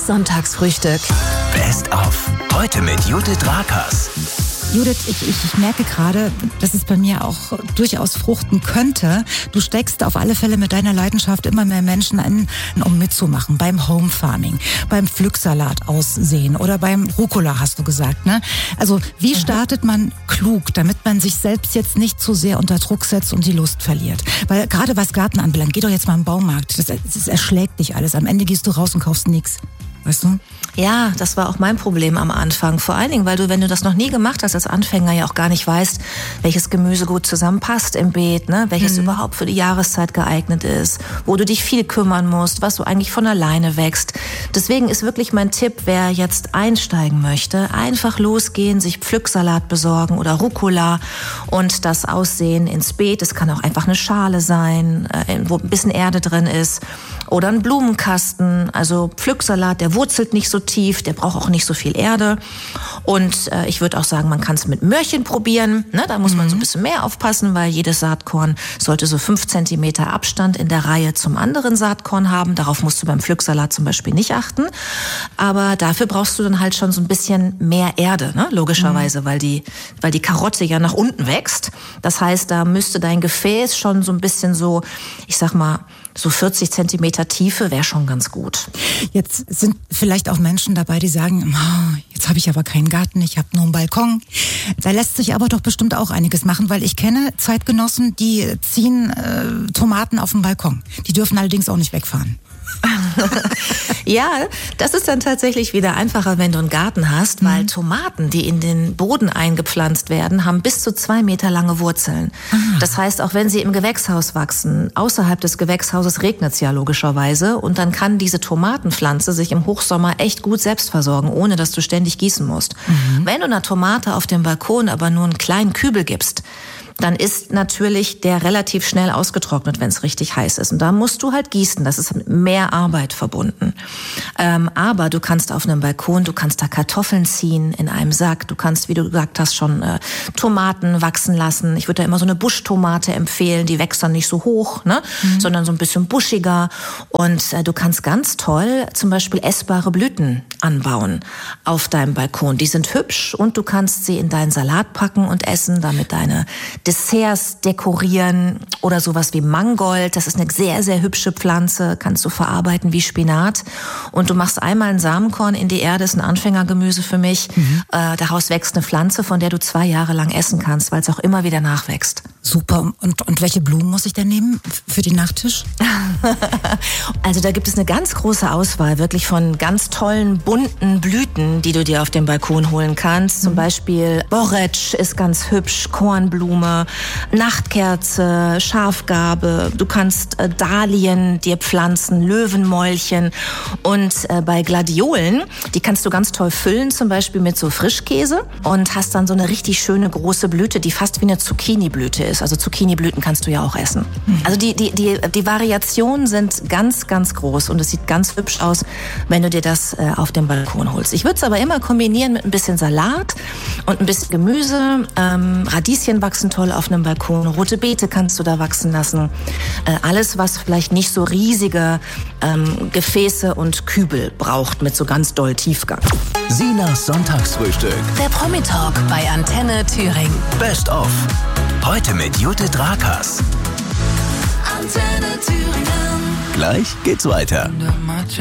Tinas Sonntagsfrühstück. Best of. Heute mit Judith Rakers. Judith, ich merke gerade, dass es bei mir auch durchaus fruchten könnte. Du steckst auf alle Fälle mit deiner Leidenschaft immer mehr Menschen an, um mitzumachen. Beim Home Farming, beim Pflücksalat aussehen oder beim Rucola, hast du gesagt, ne? Also wie startet man klug, damit man sich selbst jetzt nicht zu sehr unter Druck setzt und die Lust verliert? Weil gerade was Garten anbelangt, geh doch jetzt mal im Baumarkt. Das erschlägt dich alles. Am Ende gehst du raus und kaufst nichts. Weißt du? Ja, das war auch mein Problem am Anfang. Vor allen Dingen, weil du, wenn du das noch nie gemacht hast als Anfänger, ja auch gar nicht weißt, welches Gemüse gut zusammenpasst im Beet, ne? Welches überhaupt für die Jahreszeit geeignet ist, wo du dich viel kümmern musst, was so eigentlich von alleine wächst. Deswegen ist wirklich mein Tipp, wer jetzt einsteigen möchte, einfach losgehen, sich Pflücksalat besorgen oder Rucola und das Aussehen ins Beet. Es kann auch einfach eine Schale sein, wo ein bisschen Erde drin ist. Oder ein Blumenkasten, also Pflücksalat, der wurzelt nicht so tief, der braucht auch nicht so viel Erde. Und ich würde auch sagen, man kann es mit Möhrchen probieren. Ne? Da muss man so ein bisschen mehr aufpassen, weil jedes Saatkorn sollte so 5 Zentimeter Abstand in der Reihe zum anderen Saatkorn haben. Darauf musst du beim Pflücksalat zum Beispiel nicht achten. Aber dafür brauchst du dann halt schon so ein bisschen mehr Erde, ne? Logischerweise, weil die Karotte ja nach unten wächst. Das heißt, da müsste dein Gefäß schon so ein bisschen so, ich sag mal, so 40 Zentimeter Tiefe wäre schon ganz gut. Jetzt sind vielleicht auch Menschen dabei, die sagen, jetzt habe ich aber keinen Garten, ich habe nur einen Balkon. Da lässt sich aber doch bestimmt auch einiges machen, weil ich kenne Zeitgenossen, die ziehen Tomaten auf dem Balkon. Die dürfen allerdings auch nicht wegfahren. Ja, das ist dann tatsächlich wieder einfacher, wenn du einen Garten hast, weil Tomaten, die in den Boden eingepflanzt werden, haben bis zu 2 Meter lange Wurzeln. Das heißt, auch wenn sie im Gewächshaus wachsen, außerhalb des Gewächshauses regnet es ja logischerweise und dann kann diese Tomatenpflanze sich im Hochsommer echt gut selbst versorgen, ohne dass du ständig gießen musst. Wenn du einer Tomate auf dem Balkon aber nur einen kleinen Kübel gibst, dann ist natürlich der relativ schnell ausgetrocknet, wenn es richtig heiß ist. Und da musst du halt gießen. Das ist mit mehr Arbeit verbunden. Aber du kannst auf einem Balkon, du kannst da Kartoffeln ziehen in einem Sack. Du kannst, wie du gesagt hast, schon Tomaten wachsen lassen. Ich würde da immer so eine Buschtomate empfehlen. Die wächst dann nicht so hoch, ne? Sondern so ein bisschen buschiger. Und du kannst ganz toll zum Beispiel essbare Blüten anbauen auf deinem Balkon. Die sind hübsch und du kannst sie in deinen Salat packen und essen, damit deine Desserts dekorieren oder sowas wie Mangold. Das ist eine sehr, sehr hübsche Pflanze, kannst du verarbeiten wie Spinat. Und du machst einmal ein Samenkorn in die Erde, ist ein Anfängergemüse für mich. Daraus wächst eine Pflanze, von der du 2 Jahre lang essen kannst, weil es auch immer wieder nachwächst. Super. Und welche Blumen muss ich denn nehmen für den Nachtisch? Also da gibt es eine ganz große Auswahl, wirklich von ganz tollen, bunten Blüten, die du dir auf dem Balkon holen kannst. Zum Beispiel Borretsch ist ganz hübsch, Kornblume, Nachtkerze, Schafgarbe. Du kannst Dahlien dir pflanzen, Löwenmäulchen. Und bei Gladiolen, die kannst du ganz toll füllen, zum Beispiel mit so Frischkäse und hast dann so eine richtig schöne große Blüte, die fast wie eine Zucchini-Blüte ist. Also Zucchini-Blüten kannst du ja auch essen. Also die Variationen sind ganz, ganz groß und es sieht ganz hübsch aus, wenn du dir das auf dem Balkon holst. Ich würde es aber immer kombinieren mit ein bisschen Salat und ein bisschen Gemüse. Radieschen wachsen toll auf einem Balkon. Rote Beete kannst du da wachsen lassen. Alles, was vielleicht nicht so riesige Gefäße und Kübel braucht mit so ganz doll Tiefgang. Sinas Sonntagsfrühstück. Der Promi-Talk bei Antenne Thüringen. Best of. Heute mit Judith Rakers. Antenne Thüringen. Gleich geht's weiter.